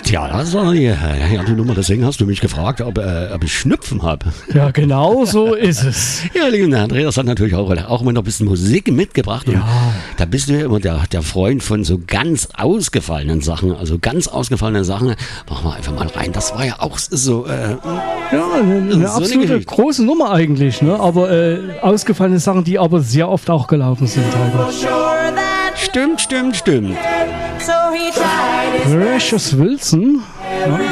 Tja, das war die Nummer. Deswegen hast du mich gefragt, ob ich Schnupfen habe. Ja, genau so ist es. Ja, lieber Andreas hat natürlich auch immer noch ein bisschen Musik mitgebracht. Und da bist du ja immer der Freund von so ganz ausgefallenen Sachen. Also ganz ausgefallene Sachen. Machen wir einfach mal rein. Das war ja auch so... eine so absolute eine große Nummer eigentlich. Ne? Aber ausgefallene Sachen, die aber sehr oft auch gelaufen sind. Stimmt. So he tried his Precious Wilson. Ja.